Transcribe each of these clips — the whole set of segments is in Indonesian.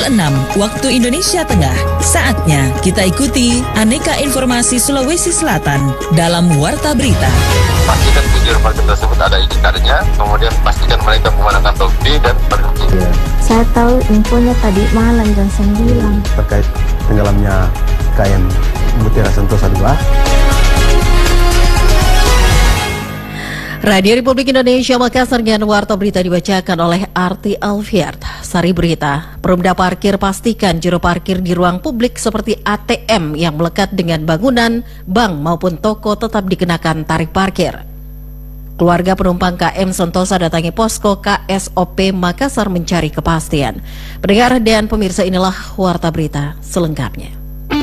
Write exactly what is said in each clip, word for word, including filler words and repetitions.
pukul enam waktu Indonesia Tengah. Saatnya kita ikuti aneka informasi Sulawesi Selatan dalam Warta Berita. Pastikan juru parkir tersebut ada I D card-nya, kemudian pastikan mereka menggunakan topi dan berhenti. Ya. Saya tahu infonya tadi malam jam sembilan terkait tenggelamnya K M Mutiara Sentosa dua. Radio Republik Indonesia Makassar dengan Warta Berita dibacakan oleh Arti Alfiard. Sari Berita, Perumda Parkir pastikan juru parkir di ruang publik seperti A T M yang melekat dengan bangunan, bank maupun toko tetap dikenakan tarif parkir. Keluarga penumpang K M Sentosa datangi posko K S O P Makassar mencari kepastian. Pendengar dan pemirsa, inilah Warta Berita selengkapnya.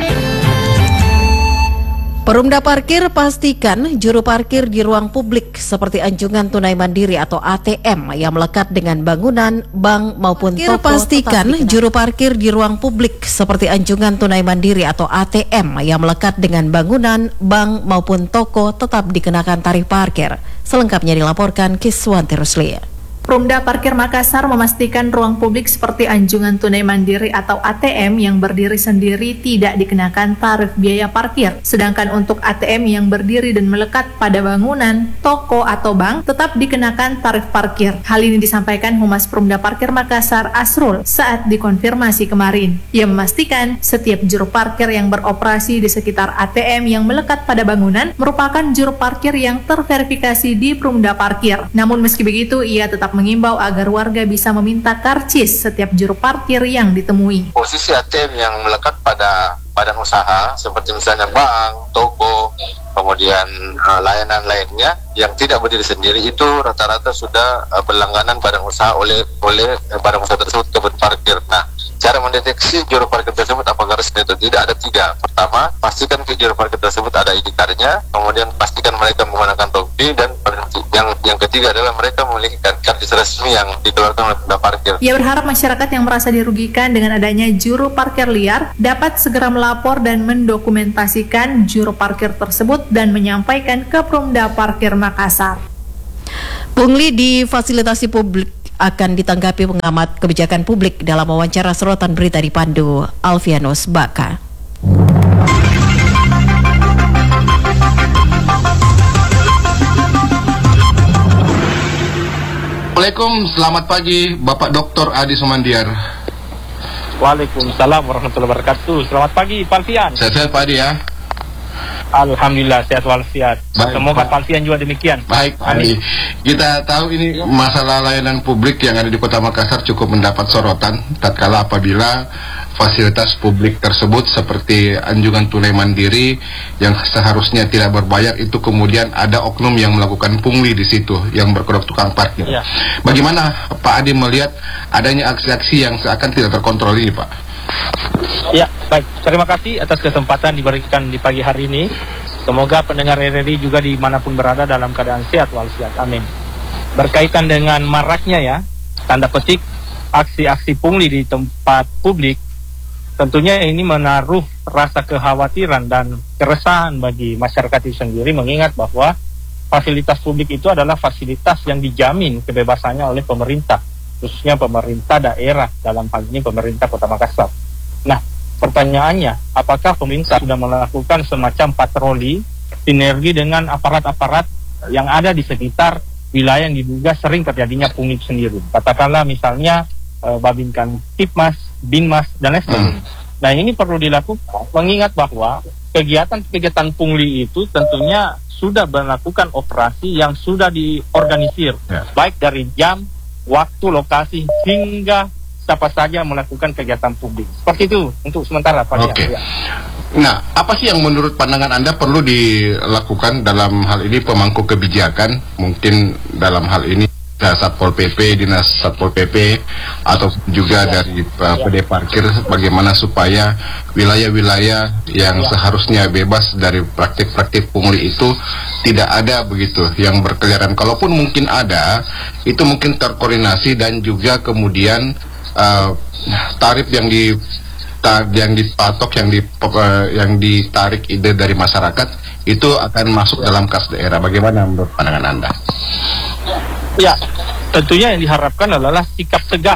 Perumda Parkir pastikan juru parkir di ruang publik seperti anjungan tunai mandiri atau A T M yang melekat dengan bangunan, bank maupun toko. Pastikan juru parkir di ruang publik seperti anjungan tunai mandiri atau A T M yang melekat dengan bangunan, bank maupun toko tetap dikenakan tarif parkir. Selengkapnya dilaporkan Kiswanti Ruslia. Perumda Parkir Makassar memastikan ruang publik seperti anjungan tunai mandiri atau A T M yang berdiri sendiri tidak dikenakan tarif biaya parkir. Sedangkan untuk A T M yang berdiri dan melekat pada bangunan, toko atau bank tetap dikenakan tarif parkir. Hal ini disampaikan Humas Perumda Parkir Makassar Asrul saat dikonfirmasi kemarin. Ia memastikan setiap juru parkir yang beroperasi di sekitar A T M yang melekat pada bangunan merupakan juru parkir yang terverifikasi di Perumda Parkir. Namun meski begitu, ia tetap mengimbau agar warga bisa meminta karcis setiap juru parkir yang ditemui. Posisi A T M yang melekat pada badan usaha seperti misalnya bank, toko, kemudian uh, layanan lainnya yang tidak berdiri sendiri itu rata-rata sudah uh, berlangganan badan usaha oleh oleh uh, badan usaha tersebut ke parkir. Nah, cara mendeteksi juru parkir tersebut apakah resmi atau tidak ada tiga. Pertama, pastikan ke juru parkir tersebut ada I D card-nya, kemudian pastikan mereka menggunakan topi dan berhenti. Yang yang ketiga adalah mereka memiliki karcis resmi yang dikeluarkan oleh Perumda Parkir. Ia berharap masyarakat yang merasa dirugikan dengan adanya juru parkir liar dapat segera melapor dan mendokumentasikan juru parkir tersebut dan menyampaikan ke Perumda Parkir Makassar. Pungli di fasilitasi publik akan ditanggapi pengamat kebijakan publik dalam wawancara sorotan berita dipandu Alfianus Baka. Assalamualaikum, selamat pagi Bapak Doktor Adi Sumandiar. Waalaikumsalam warahmatullahi wabarakatuh. Selamat pagi Pak Alfian. Sehat-sehat Pak Adi ya. Alhamdulillah sehat walafiat. Semoga Pak Alfian juga demikian. Baik, Adi. Kita tahu ini masalah layanan publik yang ada di Kota Makassar cukup mendapat sorotan tatkala apabila fasilitas publik tersebut seperti anjungan tunai mandiri yang seharusnya tidak berbayar itu kemudian ada oknum yang melakukan pungli di situ yang berkedok tukang parkir. Ya. Bagaimana Pak Adi melihat adanya aksi-aksi yang seakan tidak terkontrol ini, Pak? Ya, baik. Terima kasih atas kesempatan diberikan di pagi hari ini. Semoga pendengar R R I juga dimanapun berada dalam keadaan sehat walafiat. Amin. Berkaitan dengan maraknya ya, tanda petik, aksi-aksi pungli di tempat publik, tentunya ini menaruh rasa kekhawatiran dan keresahan bagi masyarakat itu sendiri, mengingat bahwa fasilitas publik itu adalah fasilitas yang dijamin kebebasannya oleh pemerintah, khususnya pemerintah daerah, dalam hal ini pemerintah Kota Makassar. Nah, pertanyaannya, apakah pemerintah sudah melakukan semacam patroli, sinergi dengan aparat-aparat yang ada di sekitar wilayah yang diduga sering terjadinya pungli sendiri? Katakanlah misalnya uh, Babinkan Tipmas, Binmas, dan lain sebagainya. Hmm. Nah, ini perlu dilakukan mengingat bahwa kegiatan-kegiatan pungli itu tentunya sudah melakukan operasi yang sudah diorganisir, ya. Baik dari jam, waktu, lokasi, hingga siapa saja melakukan kegiatan publik. Seperti itu untuk sementara Pak. Oke. Okay. Ya. Nah, apa sih yang menurut pandangan Anda perlu dilakukan dalam hal ini pemangku kebijakan, mungkin dalam hal ini Satpol P P, Dinas Satpol P P, atau juga ya. dari uh, P D Parkir, bagaimana supaya wilayah-wilayah yang ya. seharusnya bebas dari praktik-praktik pungli itu tidak ada begitu yang berkeliaran. Kalaupun mungkin ada, itu mungkin terkoordinasi dan juga kemudian uh, tarif yang di ta, yang dipatok, yang di uh, yang ditarik ide dari masyarakat itu akan masuk dalam kas daerah. Bagaimana menurut pandangan Anda? Ya, tentunya yang diharapkan adalah sikap tegas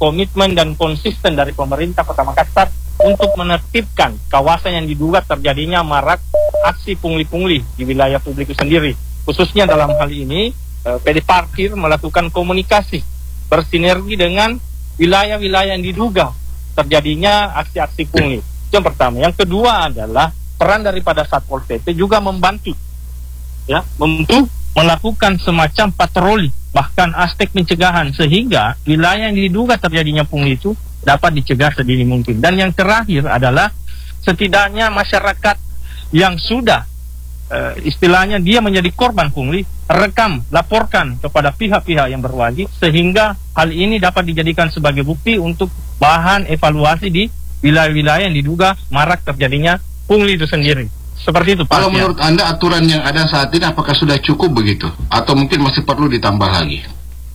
komitmen dan konsisten dari pemerintah Kota Makassar untuk menertibkan kawasan yang diduga terjadinya marak aksi pungli-pungli di wilayah publik itu sendiri. Khususnya dalam hal ini, eh, P D Parkir melakukan komunikasi bersinergi dengan wilayah-wilayah yang diduga terjadinya aksi-aksi pungli. Itu yang pertama. Yang kedua adalah peran daripada Satpol P P juga membantu, ya, untuk melakukan semacam patroli, bahkan aspek pencegahan, sehingga wilayah yang diduga terjadinya pungli itu dapat dicegah sedini mungkin. Dan yang terakhir adalah setidaknya masyarakat yang sudah uh, istilahnya dia menjadi korban pungli, rekam, laporkan kepada pihak-pihak yang berwajib, sehingga hal ini dapat dijadikan sebagai bukti untuk bahan evaluasi di wilayah-wilayah yang diduga marak terjadinya pungli itu sendiri. Seperti itu, Pak. Kalau menurut Anda aturan yang ada saat ini apakah sudah cukup begitu? Atau mungkin masih perlu ditambah lagi?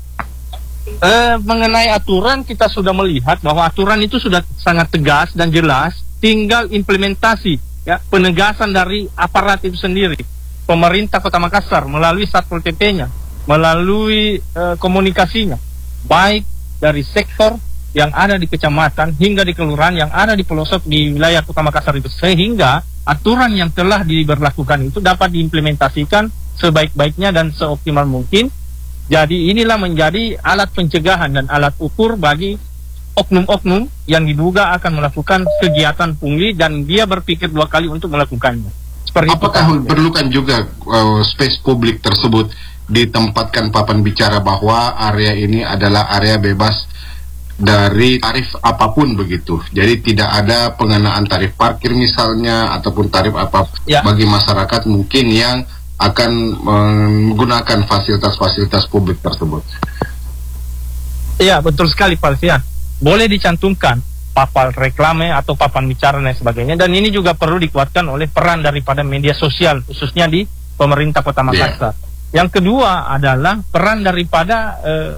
Eh, mengenai aturan, kita sudah melihat bahwa aturan itu sudah sangat tegas dan jelas, tinggal implementasi, ya, penegasan dari aparat itu sendiri. Pemerintah Kota Makassar melalui Satpol P P-nya, melalui eh, komunikasinya, baik dari sektor yang ada di kecamatan hingga di kelurahan yang ada di pelosok di wilayah Kota Makassar itu, sehingga aturan yang telah diberlakukan itu dapat diimplementasikan sebaik-baiknya dan seoptimal mungkin. Jadi inilah menjadi alat pencegahan dan alat ukur bagi oknum-oknum yang diduga akan melakukan kegiatan pungli dan dia berpikir dua kali untuk melakukannya. Seperti apakah itu, diperlukan juga uh, space publik tersebut ditempatkan papan bicara bahwa area ini adalah area bebas dari tarif apapun begitu. Jadi tidak ada pengenaan tarif parkir misalnya ataupun tarif apa ya, bagi masyarakat mungkin yang akan menggunakan fasilitas-fasilitas publik tersebut. Iya, betul sekali Pak Alfian. Boleh dicantumkan papan reklame atau papan bicara dan sebagainya, dan ini juga perlu dikuatkan oleh peran daripada media sosial khususnya di pemerintah Kota Makassar. Yeah. Yang kedua adalah peran daripada eh,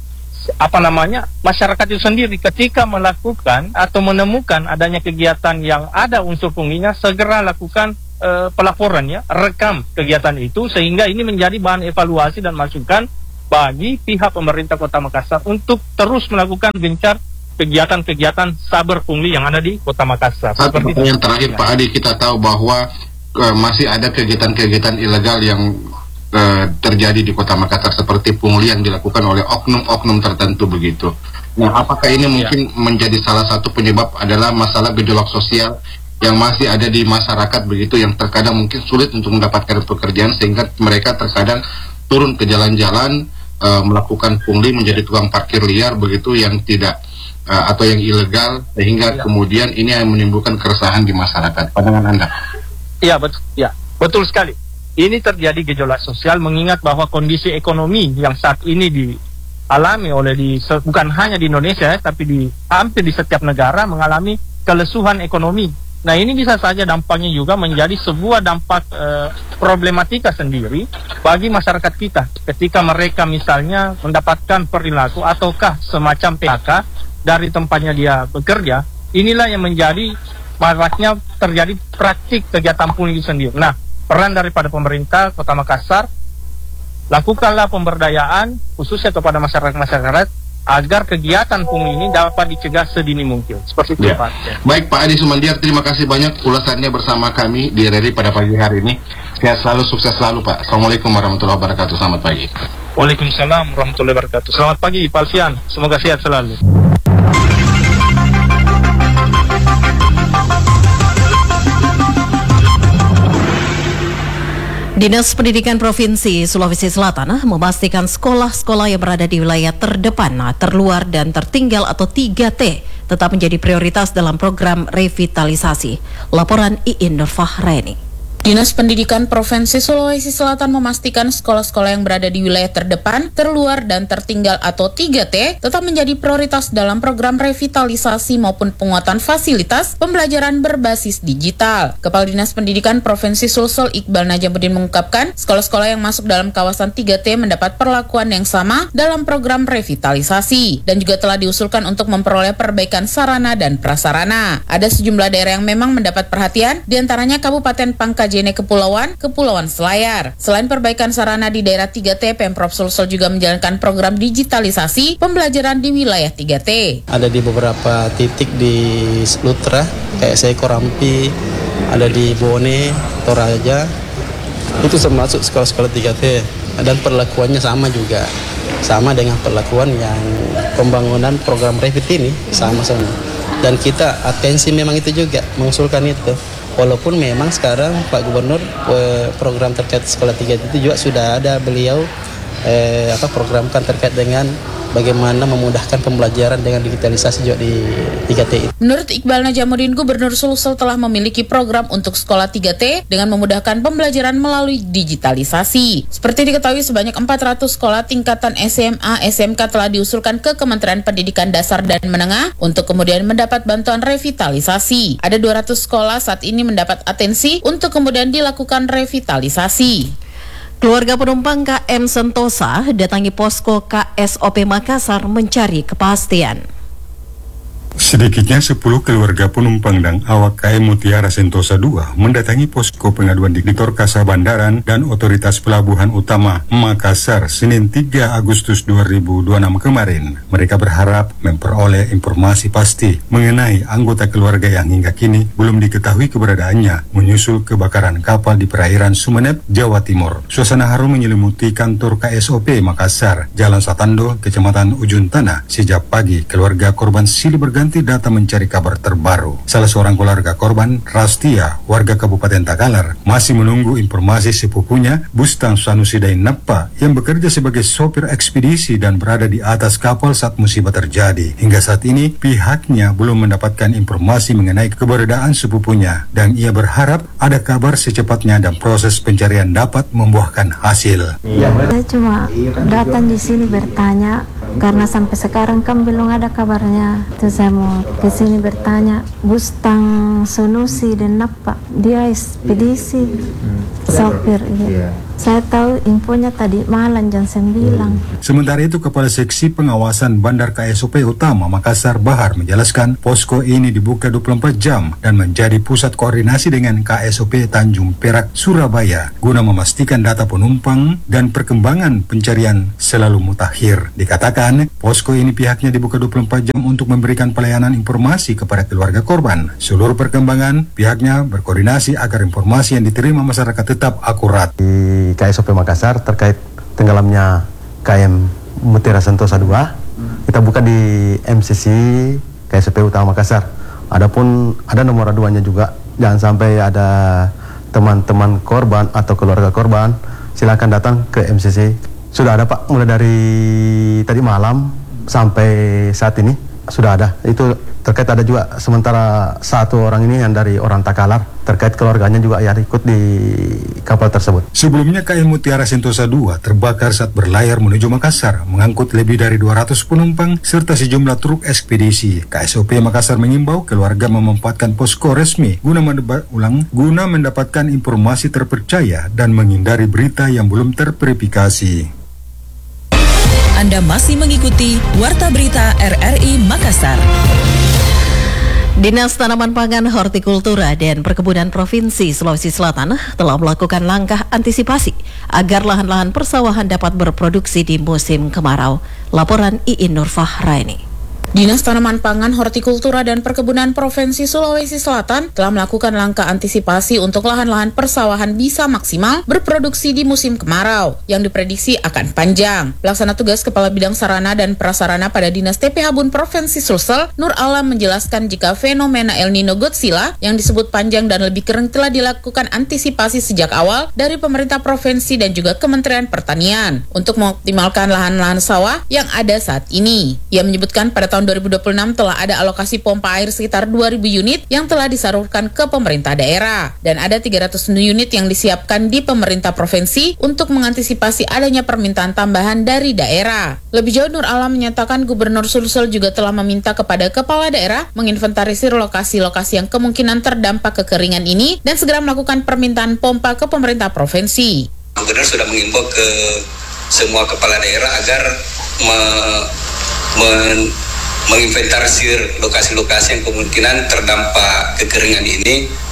apa namanya masyarakat itu sendiri ketika melakukan atau menemukan adanya kegiatan yang ada unsur punglinya, segera lakukan Uh, pelaporan, ya, rekam kegiatan itu, sehingga ini menjadi bahan evaluasi dan masukan bagi pihak pemerintah Kota Makassar untuk terus melakukan gencar kegiatan-kegiatan saber pungli yang ada di Kota Makassar. Satu yang terakhir, ya, Pak Adi, kita tahu bahwa uh, masih ada kegiatan-kegiatan ilegal yang uh, terjadi di Kota Makassar seperti pungli yang dilakukan oleh oknum-oknum tertentu begitu. Nah, apakah ini mungkin ya, menjadi salah satu penyebab adalah masalah gejolak sosial yang masih ada di masyarakat begitu, yang terkadang mungkin sulit untuk mendapatkan pekerjaan sehingga mereka terkadang turun ke jalan-jalan uh, melakukan pungli, menjadi tukang parkir liar begitu yang tidak uh, atau yang ilegal, sehingga ya, kemudian ini yang menimbulkan keresahan di masyarakat. Pandangan Anda? Iya, betul, ya, betul sekali. Ini terjadi gejolak sosial mengingat bahwa kondisi ekonomi yang saat ini dialami oleh di bukan hanya di Indonesia, tapi di hampir di setiap negara mengalami kelesuhan ekonomi. Nah, ini bisa saja dampaknya juga menjadi sebuah dampak e, problematika sendiri bagi masyarakat kita ketika mereka misalnya mendapatkan perilaku ataukah semacam P H K dari tempatnya dia bekerja. Inilah yang menjadi maraknya terjadi praktik kegiatan pungli sendiri. Nah, peran daripada pemerintah Kota Makassar, lakukanlah pemberdayaan khususnya kepada masyarakat-masyarakat agar kegiatan pungli ini dapat dicegah sedini mungkin. Seperti itu, ya, Pak. Ya. Baik, Pak Adi Sumandiar, terima kasih banyak ulasannya bersama kami di R R I pada pagi hari ini. Sehat selalu, sukses selalu, Pak. Assalamualaikum warahmatullahi wabarakatuh. Selamat pagi. Waalaikumsalam warahmatullahi wabarakatuh. Selamat pagi, Pak Alfian. Semoga sehat selalu. Dinas Pendidikan Provinsi Sulawesi Selatan memastikan sekolah-sekolah yang berada di wilayah terdepan, terluar, dan tertinggal atau tiga T tetap menjadi prioritas dalam program revitalisasi. Laporan Iin Nurfahreni. Dinas Pendidikan Provinsi Sulawesi Selatan memastikan sekolah-sekolah yang berada di wilayah terdepan, terluar, dan tertinggal atau tiga T tetap menjadi prioritas dalam program revitalisasi maupun penguatan fasilitas pembelajaran berbasis digital. Kepala Dinas Pendidikan Provinsi Sulsel Iqbal Najamuddin mengungkapkan, sekolah-sekolah yang masuk dalam kawasan tiga T mendapat perlakuan yang sama dalam program revitalisasi dan juga telah diusulkan untuk memperoleh perbaikan sarana dan prasarana. Ada sejumlah daerah yang memang mendapat perhatian, diantaranya Kabupaten Pangkaj Rajene Kepulauan, Kepulauan Selayar. Selain perbaikan sarana di daerah tiga T, Pemprov Sulsel juga menjalankan program digitalisasi pembelajaran di wilayah tiga T. Ada di beberapa titik di Lutra, kayak Seko Rampi, ada di Bone, Toraja, itu termasuk sekolah-sekolah tiga T. Dan perlakuannya sama juga, sama dengan perlakuan yang pembangunan program Revit ini, sama-sama. Dan kita atensi memang itu juga, mengusulkan itu. Walaupun memang sekarang Pak Gubernur program terkait sekolah tiga T itu juga sudah ada beliau eh, apa programkan terkait dengan bagaimana memudahkan pembelajaran dengan digitalisasi juga di tiga T itu. Menurut Iqbal Najamuddin, Gubernur Sulsel telah memiliki program untuk sekolah tiga T dengan memudahkan pembelajaran melalui digitalisasi. Seperti diketahui, sebanyak empat ratus sekolah tingkatan S M A, S M K telah diusulkan ke Kementerian Pendidikan Dasar dan Menengah untuk kemudian mendapat bantuan revitalisasi. Ada dua ratus sekolah saat ini mendapat atensi untuk kemudian dilakukan revitalisasi. Keluarga penumpang K M Sentosa datangi posko K S O P Makassar mencari kepastian. Sedikitnya sepuluh keluarga penumpang dan awak K M Mutiara Sentosa dua mendatangi posko pengaduan Diktor Kasa Bandaran dan Otoritas Pelabuhan Utama Makassar Senin tiga Agustus dua ribu dua puluh enam kemarin. Mereka berharap memperoleh informasi pasti mengenai anggota keluarga yang hingga kini belum diketahui keberadaannya menyusul kebakaran kapal di perairan Sumeneb, Jawa Timur. Suasana haru menyelimuti kantor K S O P Makassar, Jalan Satando, Kecamatan Ujung Tanah. Sejak pagi, keluarga korban silih berganti data mencari kabar terbaru. Salah seorang keluarga korban, Rastia, warga Kabupaten Takalar, masih menunggu informasi sepupunya, Bustang Sanusi Dainappa, yang bekerja sebagai sopir ekspedisi dan berada di atas kapal saat musibah terjadi. Hingga saat ini, pihaknya belum mendapatkan informasi mengenai keberadaan sepupunya, dan ia berharap ada kabar secepatnya dan proses pencarian dapat membuahkan hasil. Saya cuma datang di sini bertanya, karena sampai sekarang kan belum ada kabarnya. Terus saya mau ke sini bertanya, Bustang Sanusi Dainappa, dia ekspedisi, sopir. Iya. Saya tahu infonya tadi malam jam sembilan. Sementara itu, Kepala Seksi Pengawasan Bandar K S O P Utama Makassar Bahar menjelaskan posko ini dibuka dua puluh empat jam dan menjadi pusat koordinasi dengan K S O P Tanjung Perak, Surabaya guna memastikan data penumpang dan perkembangan pencarian selalu mutakhir. Dikatakan, posko ini pihaknya dibuka dua puluh empat jam untuk memberikan pelayanan informasi kepada keluarga korban. Seluruh perkembangan pihaknya berkoordinasi agar informasi yang diterima masyarakat tetap akurat. Di K S O P Makassar terkait tenggelamnya K M Mutiara Sentosa dua, kita buka di M C C K S O P Utama Makassar. Adapun ada nomor aduannya juga, jangan sampai ada teman-teman korban atau keluarga korban, silakan datang ke M C C. Sudah ada Pak, mulai dari tadi malam sampai saat ini sudah ada. Itu terkait ada juga sementara satu orang ini yang dari orang Takalar, terkait keluarganya juga yang ikut di kapal tersebut. Sebelumnya K M Mutiara Sentosa dua terbakar saat berlayar menuju Makassar, mengangkut lebih dari dua ratus penumpang serta sejumlah truk ekspedisi. K S O P Makassar mengimbau keluarga memanfaatkan posko resmi guna mendebat ulang guna mendapatkan informasi terpercaya dan menghindari berita yang belum terverifikasi. Anda masih mengikuti Warta Berita R R I Makassar. Dinas Tanaman Pangan, Hortikultura dan Perkebunan Provinsi Sulawesi Selatan telah melakukan langkah antisipasi agar lahan-lahan persawahan dapat berproduksi di musim kemarau. Laporan Iin Nurfahraini. Dinas Tanaman Pangan, Hortikultura dan Perkebunan Provinsi Sulawesi Selatan telah melakukan langkah antisipasi untuk lahan-lahan persawahan bisa maksimal berproduksi di musim kemarau yang diprediksi akan panjang. Pelaksana tugas Kepala Bidang Sarana dan Prasarana pada Dinas T P H Bun Provinsi Sulsel, Nur Alam, menjelaskan jika fenomena El Nino Godzilla yang disebut panjang dan lebih kering telah dilakukan antisipasi sejak awal dari pemerintah provinsi dan juga Kementerian Pertanian untuk mengoptimalkan lahan-lahan sawah yang ada saat ini. Ia menyebutkan pada tahun dua ribu dua puluh enam telah ada alokasi pompa air sekitar dua ribu unit yang telah disalurkan ke pemerintah daerah dan ada tiga ratus unit yang disiapkan di pemerintah provinsi untuk mengantisipasi adanya permintaan tambahan dari daerah. Lebih jauh, Nur Alam menyatakan Gubernur Sulsel juga telah meminta kepada kepala daerah menginventarisir lokasi-lokasi yang kemungkinan terdampak kekeringan ini dan segera melakukan permintaan pompa ke pemerintah provinsi. Gubernur sudah mengimbau ke semua kepala daerah agar me, men, menginventarisir lokasi-lokasi yang kemungkinan terdampak kekeringan ini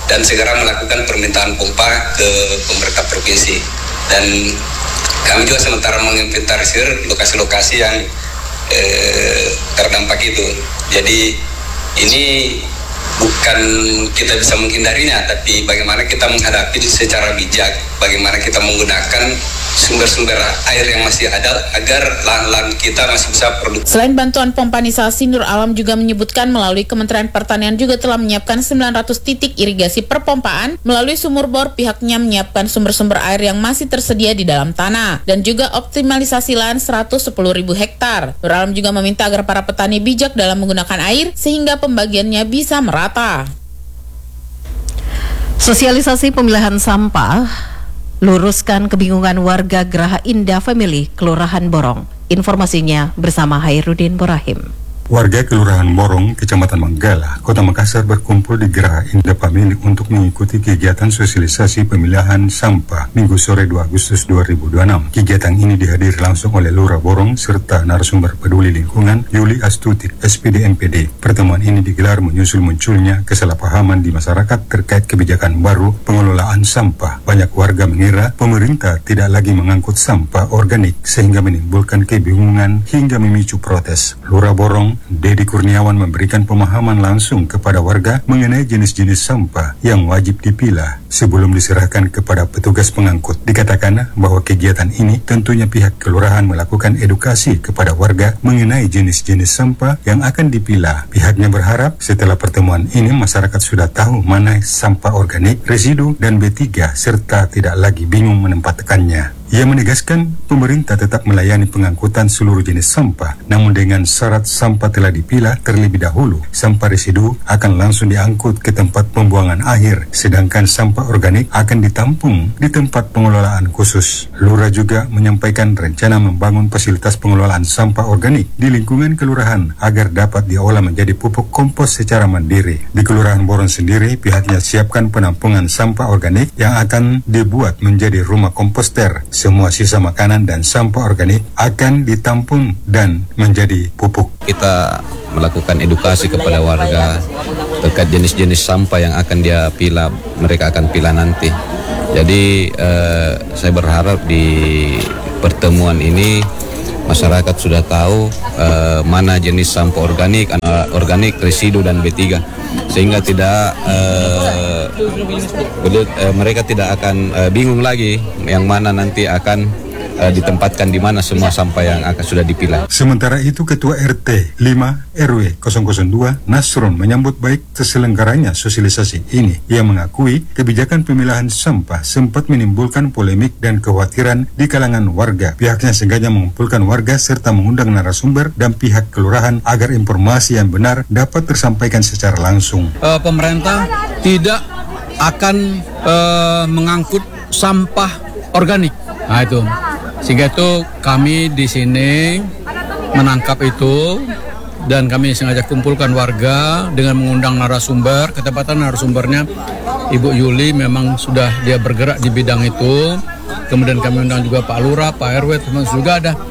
dan segera melakukan permintaan pompa ke pemerintah provinsi. Dan kami juga sementara menginventarisir lokasi-lokasi yang eh, terdampak itu. Jadi ini bukan kita bisa menghindarinya, tapi bagaimana kita menghadapi secara bijak, bagaimana kita menggunakan sumber-sumber air yang masih ada agar lahan-lahan kita masih bisa produksi. Selain bantuan pompanisasi, Nur Alam juga menyebutkan melalui Kementerian Pertanian juga telah menyiapkan sembilan ratus titik irigasi perpompaan. Melalui sumur bor, pihaknya menyiapkan sumber-sumber air yang masih tersedia di dalam tanah dan juga optimalisasi lahan seratus sepuluh ribu hektar. Nur Alam juga meminta agar para petani bijak dalam menggunakan air sehingga pembagiannya bisa merata. Sosialisasi pemilahan sampah, luruskan kebingungan warga Geraha Indah Family, Kelurahan Borong. Informasinya bersama Hairudin Borahim. Warga Kelurahan Borong, Kecamatan Manggala, Kota Makassar berkumpul di Geraha Indah Family untuk mengikuti kegiatan sosialisasi pemilahan sampah Minggu sore dua Agustus dua ribu dua puluh enam. Kegiatan ini dihadiri langsung oleh Lurah Borong serta narasumber peduli lingkungan Yuli Astuti, S P D M P D. Pertemuan ini digelar menyusul munculnya kesalahpahaman di masyarakat terkait kebijakan baru pengelolaan sampah. Banyak warga mengira pemerintah tidak lagi mengangkut sampah organik sehingga menimbulkan kebingungan hingga memicu protes. Lurah Borong Dedi Kurniawan memberikan pemahaman langsung kepada warga mengenai jenis-jenis sampah yang wajib dipilah sebelum diserahkan kepada petugas pengangkut. Dikatakan bahwa kegiatan ini tentunya pihak kelurahan melakukan edukasi kepada warga mengenai jenis-jenis sampah yang akan dipilah. Pihaknya berharap setelah pertemuan ini masyarakat sudah tahu mana sampah organik, residu, dan B tiga serta tidak lagi bingung menempatkannya. Ia menegaskan pemerintah tetap melayani pengangkutan seluruh jenis sampah, namun dengan syarat sampah telah dipilah terlebih dahulu. Sampah residu akan langsung diangkut ke tempat pembuangan akhir, sedangkan sampah organik akan ditampung di tempat pengelolaan khusus. Lurah juga menyampaikan rencana membangun fasilitas pengelolaan sampah organik di lingkungan kelurahan agar dapat diolah menjadi pupuk kompos secara mandiri. Di Kelurahan Borong sendiri, pihaknya siapkan penampungan sampah organik yang akan dibuat menjadi rumah komposter. Semua sisa makanan dan sampah organik akan ditampung dan menjadi pupuk. Kita melakukan edukasi kepada warga terkait jenis-jenis sampah yang akan dia pilah, mereka akan pilah nanti. Jadi eh, saya berharap di pertemuan ini masyarakat sudah tahu eh, mana jenis sampah organik, organik, residu, dan B tiga. Sehingga tidak uh, belut, uh, mereka tidak akan uh, bingung lagi yang mana nanti akan uh, ditempatkan di mana semua sampah yang akan sudah dipilah. Sementara itu Ketua R T lima R W nol nol dua Nasrun menyambut baik terselenggaranya sosialisasi ini. Ia mengakui kebijakan pemilahan sampah sempat menimbulkan polemik dan kekhawatiran di kalangan warga. Pihaknya sengaja mengumpulkan warga serta mengundang narasumber dan pihak kelurahan agar informasi yang benar dapat tersampaikan secara langsung. Uh, pemerintah tidak akan uh, mengangkut sampah organik. Nah itu, sehingga itu kami di sini menangkap itu dan kami sengaja kumpulkan warga dengan mengundang narasumber. Ketepatan narasumbernya Ibu Yuli memang sudah dia bergerak di bidang itu. Kemudian kami undang juga Pak Lurah, Pak R W, termasuk juga ada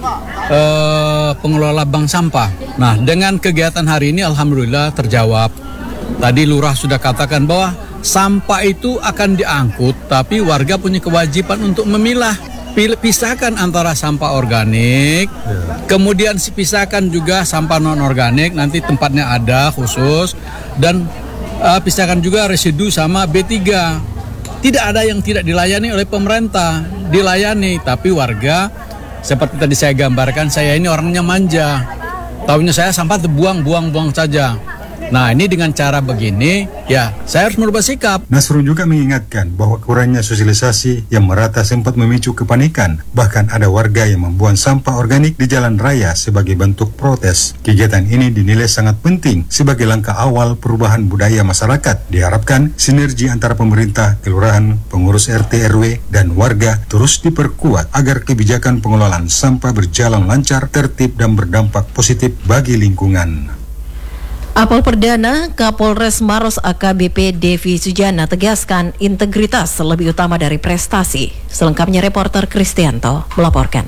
uh, pengelola bank sampah. Nah, dengan kegiatan hari ini alhamdulillah terjawab. Tadi Lurah sudah katakan bahwa sampah itu akan diangkut, tapi warga punya kewajiban untuk memilah. Pisahkan antara sampah organik, kemudian pisahkan juga sampah non-organik, nanti tempatnya ada khusus, dan uh, pisahkan juga residu sama B tiga. Tidak ada yang tidak dilayani oleh pemerintah, dilayani, tapi warga, seperti tadi saya gambarkan, saya ini orangnya manja. Tahunya saya sampah terbuang, buang-buang saja. Nah, ini dengan cara begini, ya saya harus merubah sikap. Nasrun juga mengingatkan bahwa kurangnya sosialisasi yang merata sempat memicu kepanikan. Bahkan ada warga yang membuang sampah organik di jalan raya sebagai bentuk protes. Kegiatan ini dinilai sangat penting sebagai langkah awal perubahan budaya masyarakat. Diharapkan sinergi antara pemerintah, kelurahan, pengurus R T R W, dan warga terus diperkuat agar kebijakan pengelolaan sampah berjalan lancar, tertib, dan berdampak positif bagi lingkungan. Apel perdana Kapolres Maros A K B P Devi Sujana tegaskan integritas lebih utama dari prestasi. Selengkapnya reporter Kristianto melaporkan.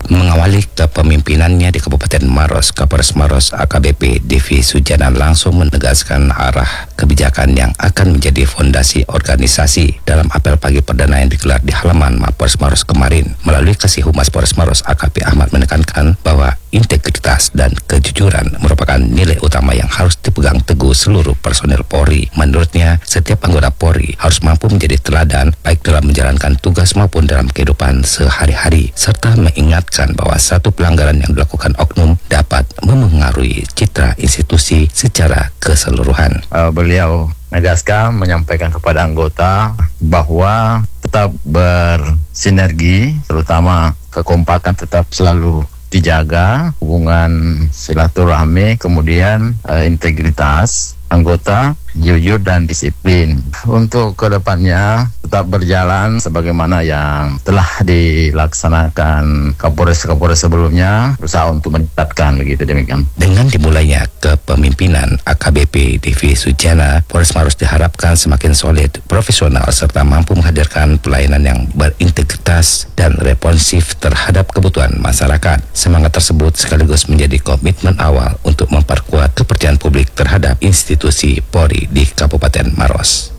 Mengawali kepemimpinannya di Kabupaten Maros, Kapolres Maros A K B P Devi Sujana langsung menegaskan arah kebijakan yang akan menjadi fondasi organisasi dalam apel pagi perdana yang digelar di halaman Mapolres Maros kemarin. Melalui Kasih Humas Polres Maros, A K P Ahmad menekankan bahwa integritas dan kejujuran merupakan nilai utama yang harus dipegang teguh seluruh personil Polri. Menurutnya, setiap anggota Polri harus mampu menjadi teladan baik dalam menjalankan tugas maupun dalam kehidupan sehari-hari, serta mengingatkan bahwa satu pelanggaran yang dilakukan oknum dapat memengaruhi citra institusi secara keseluruhan. Uh, beliau menegaskan, menyampaikan kepada anggota bahwa tetap bersinergi, terutama kekompakan tetap selalu dijaga, hubungan silaturahmi, kemudian uh, integritas anggota, jujur dan disiplin. Untuk kedepannya tetap berjalan sebagaimana yang telah dilaksanakan Kapolres-Kapolres sebelumnya, berusaha untuk meningkatkan, begitu demikian. Dengan dimulainya kepemimpinan A K B P Devi Sujana, Polres Maros diharapkan semakin solid, profesional, serta mampu menghadirkan pelayanan yang berintegritas dan responsif terhadap kebutuhan masyarakat. Semangat tersebut sekaligus menjadi komitmen awal untuk memperkuat kepercayaan publik terhadap institusi Polri di Kabupaten Maros.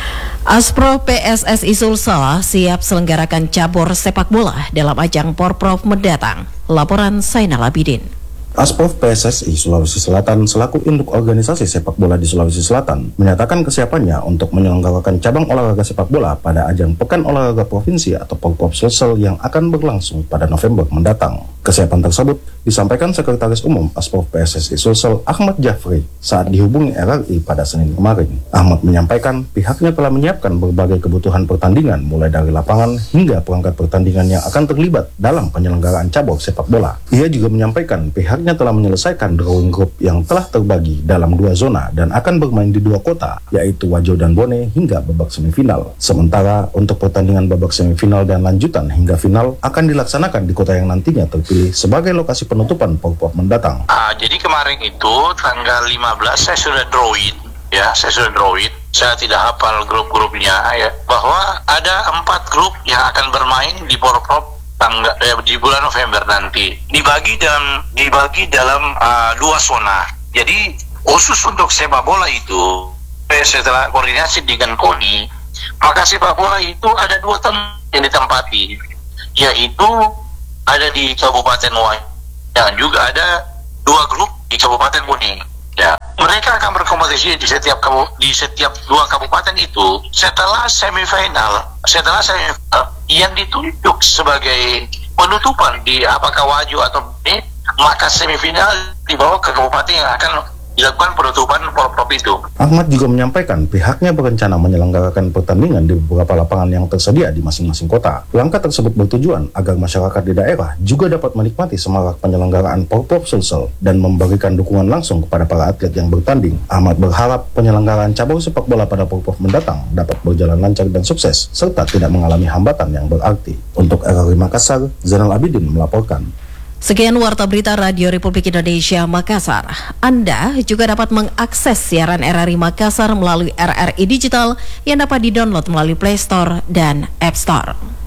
Aspro P S S I Sulsel siap selenggarakan cabur sepak bola dalam ajang Porprov mendatang. Laporan Zainal Abidin. Aspro P S S I Sulawesi Selatan selaku induk organisasi sepak bola di Sulawesi Selatan menyatakan kesiapannya untuk menyelenggarakan cabang olahraga sepak bola pada ajang Pekan Olahraga Provinsi atau Porprov Sulsel yang akan berlangsung pada November mendatang. Kesiapan tersebut disampaikan Sekretaris Umum Aspro P S S I Sulsel Ahmad Jafri saat dihubungi R R I pada Senin kemarin. Ahmad menyampaikan pihaknya telah menyiapkan berbagai kebutuhan pertandingan mulai dari lapangan hingga perangkat pertandingan yang akan terlibat dalam penyelenggaraan cabur sepak bola. Ia juga menyampaikan pihaknya telah menyelesaikan drawing group yang telah terbagi dalam dua zona dan akan bermain di dua kota, yaitu Wajo dan Bone hingga babak semifinal. Sementara untuk pertandingan babak semifinal dan lanjutan hingga final akan dilaksanakan di kota yang nantinya terpilih sebagai lokasi penutupan Porprov mendatang. Ah, jadi kemarin itu tanggal lima belas saya sudah drawing, ya, saya sudah drawing. Saya tidak hafal grup-grupnya, ya, bahwa ada empat grup yang akan bermain di Porprov tanggal eh, di bulan November nanti, dibagi dalam dibagi dalam uh, dua zona. Jadi khusus untuk sepak bola itu, eh, setelah koordinasi dengan KONI, maka sepak bola itu ada dua tempat yang ditempati, yaitu ada di Kabupaten Wajo dan juga ada dua grup di Kabupaten Kuning. Ya, mereka akan berkompetisi di setiap kabu, di setiap dua kabupaten itu. Setelah semifinal, setelah semifinal yang ditunjuk sebagai penutupan di apakah Wajo atau ini, maka semifinal dibawa ke kabupaten yang akan dilakukan penutupan Porprov itu. Ahmad juga menyampaikan pihaknya berencana menyelenggarakan pertandingan di beberapa lapangan yang tersedia di masing-masing kota. Langkah tersebut bertujuan agar masyarakat di daerah juga dapat menikmati semarak penyelenggaraan Porprov Sulsel dan memberikan dukungan langsung kepada para atlet yang bertanding. Ahmad berharap penyelenggaraan cabur sepak bola pada Porprov mendatang dapat berjalan lancar dan sukses serta tidak mengalami hambatan yang berarti. Untuk R R I Makassar, Zainal Abidin melaporkan. Sekian Warta Berita Radio Republik Indonesia Makassar. Anda juga dapat mengakses siaran R R I Makassar melalui R R I Digital yang dapat didownload melalui Play Store dan App Store.